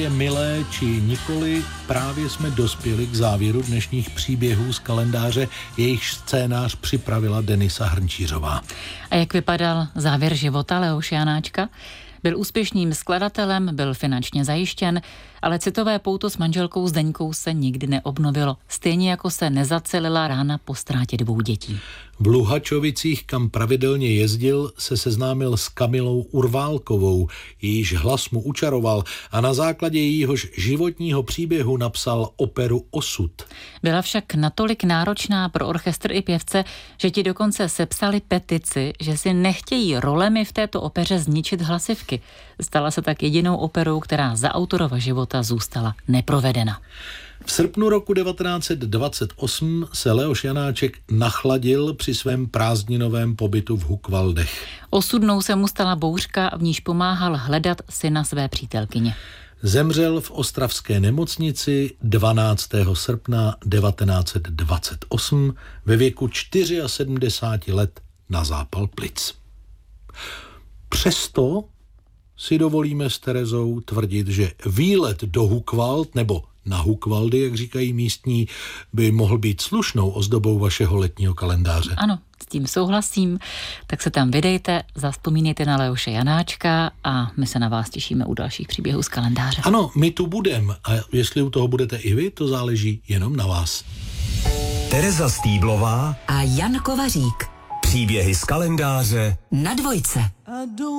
Je milé či nikoli, právě jsme dospěli k závěru dnešních příběhů z kalendáře, jejich scénář připravila Denisa Hrnčířová. A jak vypadal závěr života Leoše Janáčka? Byl úspěšným skladatelem, byl finančně zajištěn, ale citové pouto s manželkou Zdeňkou se nikdy neobnovilo, stejně jako se nezacelila rána po ztrátě 2 dětí. V Luhačovicích, kam pravidelně jezdil, se seznámil s Kamilou Urválkovou, jejíž hlas mu učaroval a na základě jejíhož životního příběhu napsal operu Osud. Byla však natolik náročná pro orchestr i pěvce, že ti dokonce sepsali petici, že si nechtějí rolemi v této opeře zničit hlasivky. Stala se tak jedinou operou, která za autorova života zůstala neprovedena. V srpnu roku 1928 se Leoš Janáček nachladil při svém prázdninovém pobytu v Hukvaldech. Osudnou se mu stala bouřka, v níž pomáhal hledat syna své přítelkyně. Zemřel v ostravské nemocnici 12. srpna 1928 ve věku 74 let na zápal plic. Přesto si dovolíme s Terezou tvrdit, že výlet do Hukvald nebo na Hukvaldy, jak říkají místní, by mohl být slušnou ozdobou vašeho letního kalendáře. Ano, s tím souhlasím. Tak se tam vydejte, zavzpomínejte na Leoše Janáčka a my se na vás těšíme u dalších příběhů z kalendáře. Ano, my tu budeme a jestli u toho budete i vy, to záleží jenom na vás. Tereza Stýblová a Jan Kovařík. Příběhy z kalendáře na Dvojce.